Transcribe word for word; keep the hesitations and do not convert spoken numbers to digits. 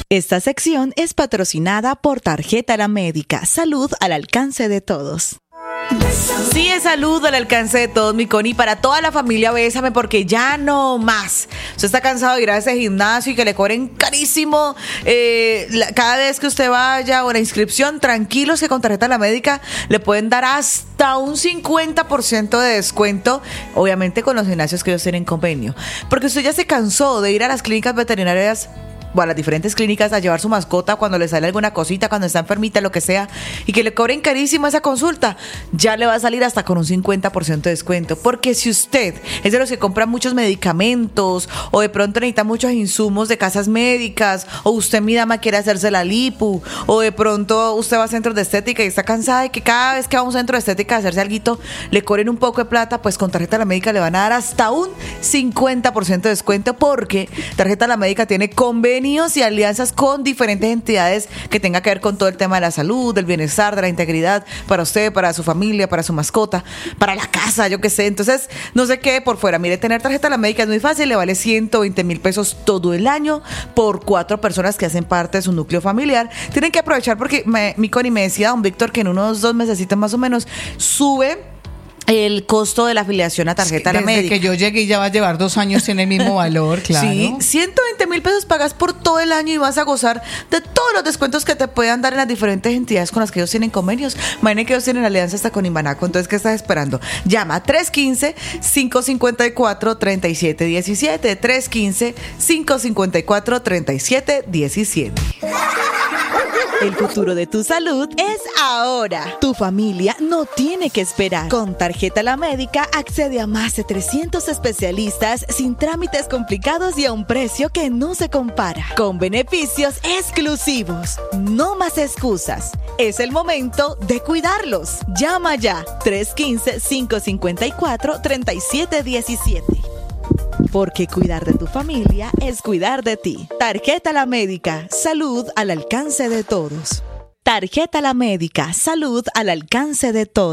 Esta sección es patrocinada por Tarjeta La Médica. Salud al alcance de todos. Sí, es salud al alcance de todos, mi Connie. Para toda la familia, bésame porque ya no más. Usted está cansado de ir a ese gimnasio y que le cobren carísimo eh, la, cada vez que usted vaya, o la inscripción. Tranquilos que con Tarjeta La Médica le pueden dar hasta un cincuenta por ciento de descuento, obviamente con los gimnasios que ellos tienen convenio. Porque usted ya se cansó de ir a las clínicas veterinarias o a las diferentes clínicas a llevar su mascota cuando le sale alguna cosita, cuando está enfermita, lo que sea, y que le cobren carísimo esa consulta. Ya le va a salir hasta con un cincuenta por ciento de descuento, porque si usted es de los que compra muchos medicamentos, o de pronto necesita muchos insumos de casas médicas, o usted, mi dama, quiere hacerse la lipo, o de pronto usted va a centros de estética y está cansada de que cada vez que va a un centro de estética a hacerse alguito le cobren un poco de plata, pues con Tarjeta La Médica le van a dar hasta un cincuenta por ciento de descuento, porque Tarjeta La Médica tiene convenio y alianzas con diferentes entidades que tenga que ver con todo el tema de la salud, del bienestar, de la integridad para usted, para su familia, para su mascota, para la casa, yo qué sé. Entonces, no se quede por fuera. Mire, tener Tarjeta La Médica es muy fácil, le vale ciento veinte mil pesos todo el año por cuatro personas que hacen parte de su núcleo familiar. Tienen que aprovechar porque me, mi Connie me decía don Víctor que en unos dos mesecitos más o menos sube el costo de la afiliación a Tarjeta La Médica. Desde que yo llegué ya va a llevar dos años, tiene el mismo valor, claro. Sí, ciento veinte mil pesos pagas por todo el año y vas a gozar de todos los descuentos que te puedan dar en las diferentes entidades con las que ellos tienen convenios. Imagínate que ellos tienen alianza hasta con Imbanaco, entonces ¿qué estás esperando? Llama tres uno cinco, cinco cinco cuatro, tres siete uno siete, tres uno cinco, cinco cinco cuatro, tres siete uno siete. El futuro de tu salud es ahora. Tu familia no tiene que esperar. Con Tarjeta La Médica accede a más de trescientos especialistas sin trámites complicados y a un precio que no se compara. Con beneficios exclusivos. No más excusas. Es el momento de cuidarlos. Llama ya. tres uno cinco, cinco cinco cuatro, tres siete uno siete. Porque cuidar de tu familia es cuidar de ti. Tarjeta La Médica, salud al alcance de todos. Tarjeta La Médica, salud al alcance de todos.